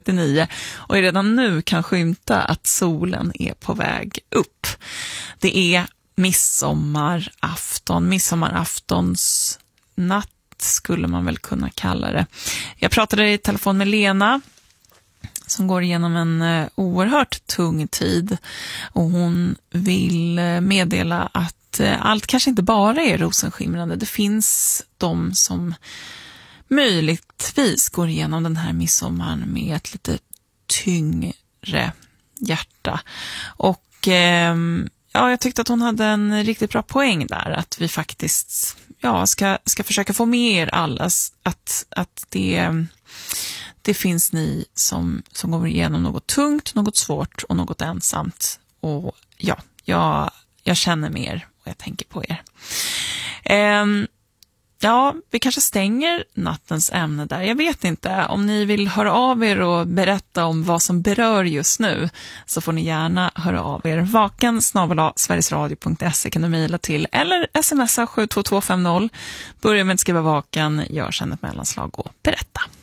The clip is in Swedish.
6:39 och redan nu kan skymta att solen är på väg upp. Det är midsommaraftons natt skulle man väl kunna kalla det. Jag pratade i telefon med Lena som går igenom en oerhört tung tid och hon vill meddela att allt kanske inte bara är rosenskimrande. Det finns de som möjligtvis går igenom den här midsommaren med ett lite tyngre hjärta. Och jag tyckte att hon hade en riktigt bra poäng där, att vi faktiskt ska försöka få med er alla att det finns ni som går igenom något tungt, något svårt och något ensamt. Och jag känner med er och jag tänker på er. Vi kanske stänger nattens ämne där. Jag vet inte. Om ni vill höra av er och berätta om vad som berör just nu så får ni gärna höra av er. vaken@sverigesradio.se kan du mejla till eller smsa 72250. Börja med att skriva vaken, gör sen ett mellanslag och berätta.